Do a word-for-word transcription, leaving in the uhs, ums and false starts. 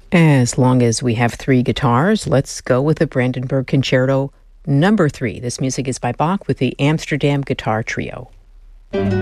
As long as we have three guitars, let's go with the Brandenburg Concerto number three. This music is by Bach with the Amsterdam Guitar Trio.